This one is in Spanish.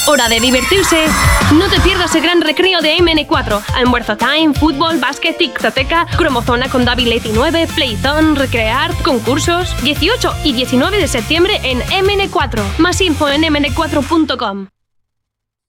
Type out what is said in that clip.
Hora de divertirse. No te pierdas el gran recreo de MN4. Almuerzo time, fútbol, básquet, tictoteca, cromozona con David Leti 9, Playzone, Recreart, concursos. 18 y 19 de septiembre en MN4. Más info en mn4.com.